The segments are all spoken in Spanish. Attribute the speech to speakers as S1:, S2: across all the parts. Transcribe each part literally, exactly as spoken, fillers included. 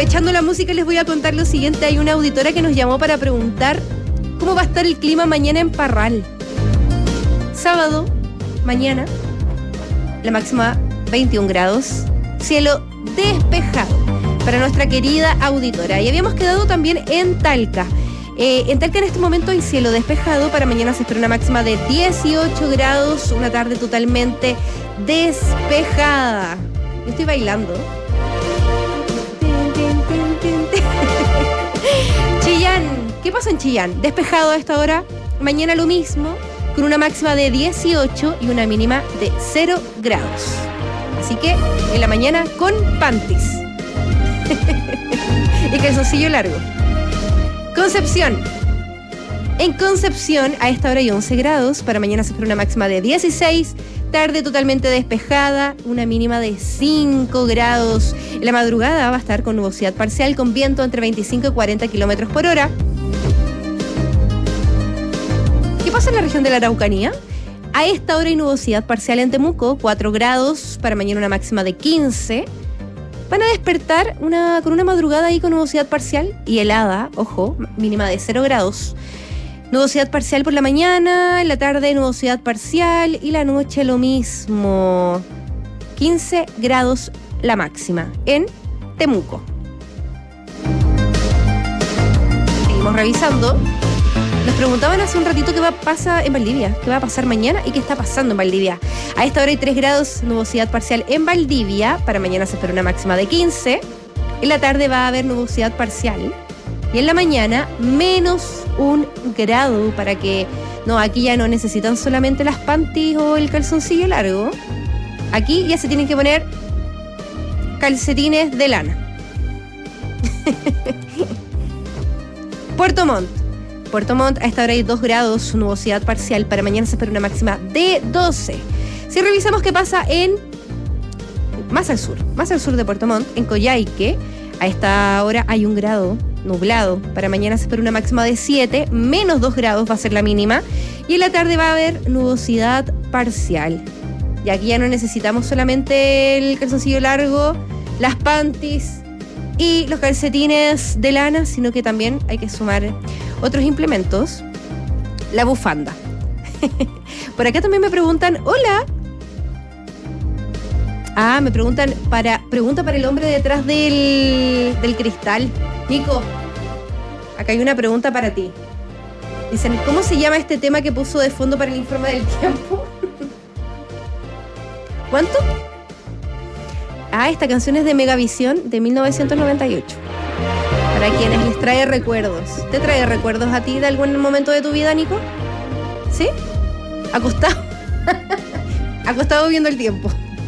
S1: Aprovechando la música, les voy a contar lo siguiente. Hay una auditora que nos llamó para preguntar cómo va a estar el clima mañana en Parral. Sábado, mañana, la máxima veintiún grados, cielo despejado para nuestra querida auditora. Y habíamos quedado también en Talca. Eh, en Talca en este momento hay cielo despejado. Para mañana se espera una máxima de dieciocho grados, una tarde totalmente despejada. Yo estoy bailando. Chillán, ¿qué pasa en Chillán? Despejado a esta hora. Mañana lo mismo, con una máxima de dieciocho y una mínima de cero grados. Así que en la mañana con panties y calzoncillo largo. Concepción. En Concepción a esta hora hay once grados. Para mañana se espera una máxima de dieciséis. Tarde totalmente despejada, una mínima de cinco grados. En la madrugada va a estar con nubosidad parcial, con viento entre veinticinco y cuarenta kilómetros por hora. ¿Qué pasa en la región de la Araucanía? A esta hora hay nubosidad parcial en Temuco, cuatro grados. Para mañana una máxima de quince. Van a despertar una, con una madrugada ahí con nubosidad parcial y helada, ojo, mínima de cero grados. Nubosidad parcial por la mañana, en la tarde nubosidad parcial y la noche lo mismo. quince grados la máxima en Temuco. Seguimos revisando. Nos preguntaban hace un ratito qué va a pasar en Valdivia, qué va a pasar mañana y qué está pasando en Valdivia. A esta hora hay tres grados, nubosidad parcial en Valdivia. Para mañana se espera una máxima de quince. En la tarde va a haber nubosidad parcial. Y en la mañana, menos un grado para que... No, aquí ya no necesitan solamente las panties o el calzoncillo largo. Aquí ya se tienen que poner calcetines de lana. Puerto Montt. Puerto Montt, a esta hora hay dos grados, nubosidad parcial. Para mañana se espera una máxima de doce. Si revisamos qué pasa en... Más al sur, más al sur de Puerto Montt, en Coyhaique, a esta hora hay un grado nublado. Para mañana se espera una máxima de siete, menos dos grados va a ser la mínima. Y en la tarde va a haber nubosidad parcial. Y aquí ya no necesitamos solamente el calzoncillo largo, las panties y los calcetines de lana, sino que también hay que sumar otros implementos. La bufanda. Por acá también me preguntan, hola. Ah, me preguntan, para pregunta para el hombre detrás del, del cristal. Nico, acá hay una pregunta para ti. Dicen, ¿cómo se llama este tema que puso de fondo para el informe del tiempo? ¿Cuánto? Ah, esta canción es de Megavisión de mil novecientos noventa y ocho. Para quienes les trae recuerdos. ¿Te trae recuerdos a ti de algún momento de tu vida, Nico? ¿Sí? Acostado. Acostado viendo el tiempo.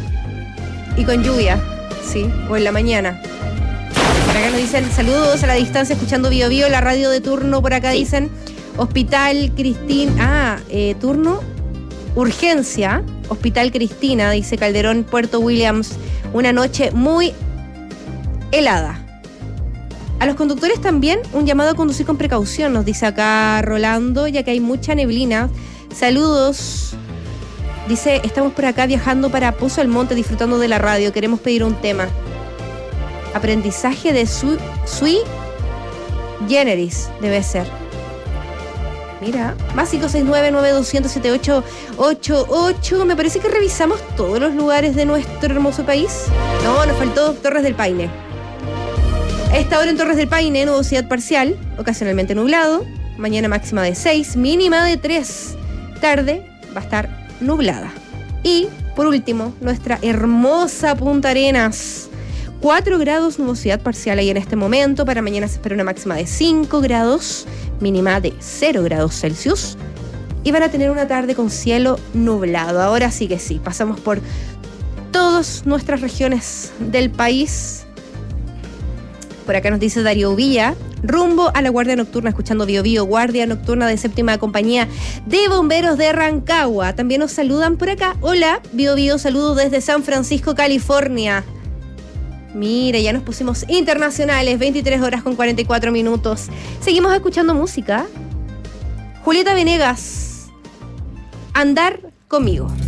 S1: Y con lluvia, sí, o en la mañana. Por acá nos dicen saludos a la distancia, escuchando Bio Bio, la radio de turno. Por acá dicen Hospital Cristina. Ah, eh, turno, urgencia, Hospital Cristina, dice Calderón, Puerto Williams. Una noche muy helada. A los conductores también un llamado a conducir con precaución, nos dice acá Rolando, ya que hay mucha neblina. Saludos. Dice, estamos por acá viajando para Pozo Almonte, disfrutando de la radio. Queremos pedir un tema. Aprendizaje de su, Sui Generis, debe ser. Mira, más cinco seis nueve, nueve dos cero, siete ocho ocho ocho. Me parece que revisamos todos los lugares de nuestro hermoso país. No, nos faltó Torres del Paine. A esta hora en Torres del Paine, nubosidad parcial, ocasionalmente nublado. Mañana máxima de seis, mínima de tres. Tarde va a estar nublada. Y, por último, nuestra hermosa Punta Arenas. cuatro grados, nubosidad parcial ahí en este momento. Para mañana se espera una máxima de cinco grados, mínima de cero grados Celsius. Y van a tener una tarde con cielo nublado. Ahora sí que sí, pasamos por todas nuestras regiones del país. Por acá nos dice Darío Villa, rumbo a la guardia nocturna, escuchando Bio Bio, guardia nocturna de séptima compañía de bomberos de Rancagua. También nos saludan por acá. Hola, Bio Bio, saludos desde San Francisco, California. Mira, ya nos pusimos internacionales, veintitrés horas con cuarenta y cuatro minutos. Seguimos escuchando música. Julieta Venegas, Andar conmigo.